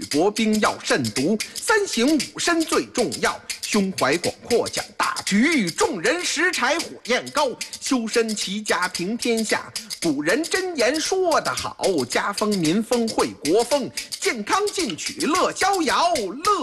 薄兵要慎独，三省吾身最重要。胸怀广阔讲大局，众人拾柴火焰高。修身齐家平天下，古人真言说得好：家风民风惠国风，健康进取乐逍遥。乐